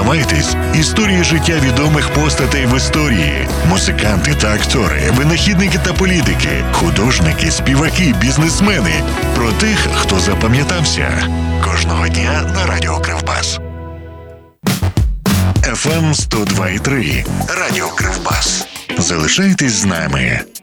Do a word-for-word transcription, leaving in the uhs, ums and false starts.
Дізнавайтесь історії життя відомих постатей в історії, музиканти та актори, винахідники та політики, художники, співаки, бізнесмени. Про тих, хто запам'ятався. Кожного дня на Радіо Кривбас. еф ем сто два і три. Радіо Кривбас. Залишайтесь з нами.